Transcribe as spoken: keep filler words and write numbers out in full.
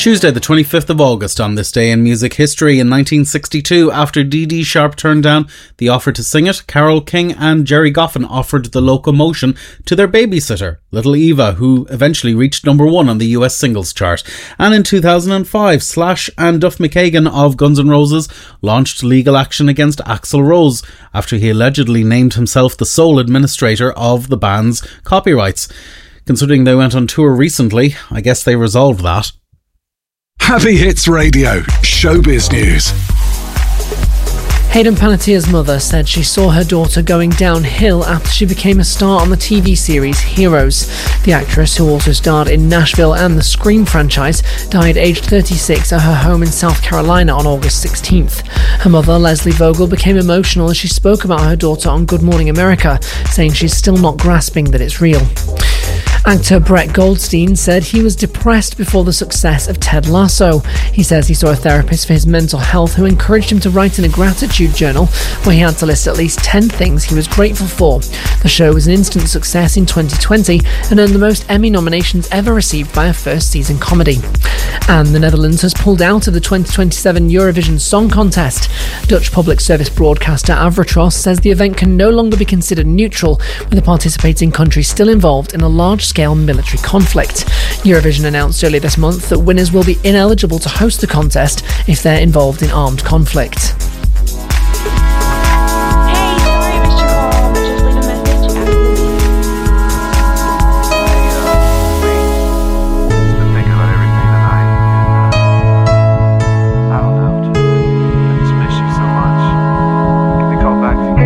Tuesday the twenty-fifth of August. On this day in music history, in nineteen sixty-two, after Dee Dee Sharp turned down the offer to sing it, Carole King and Gerry Goffin offered The Locomotion to their babysitter, Little Eva, who eventually reached number one on the U S singles chart. And in two thousand five, Slash and Duff McKagan of Guns N' Roses launched legal action against Axl Rose after he allegedly named himself the sole administrator of the band's copyrights. Considering they went on tour recently, I guess they resolved that. Heavy Hits Radio, showbiz news. Hayden Panettiere's mother said she saw her daughter going downhill after she became a star on the T V series Heroes. The actress, who also starred in Nashville and the Scream franchise, died aged thirty-six at her home in South Carolina on August sixteenth. Her mother, Leslie Vogel, became emotional as she spoke about her daughter on Good Morning America, saying she's still not grasping that it's real. Actor Brett Goldstein said he was depressed before the success of Ted Lasso. He says he saw a therapist for his mental health who encouraged him to write in a gratitude journal where he had to list at least ten things he was grateful for. The show was an instant success in twenty twenty and earned the most Emmy nominations ever received by a first-season comedy. And the Netherlands has pulled out of the twenty twenty-seven Eurovision Song Contest. Dutch public service broadcaster Avrotros says the event can no longer be considered neutral, with the participating country still involved in a large scale military conflict. Eurovision announced earlier this month that winners will be ineligible to host the contest if they're involved in armed conflict.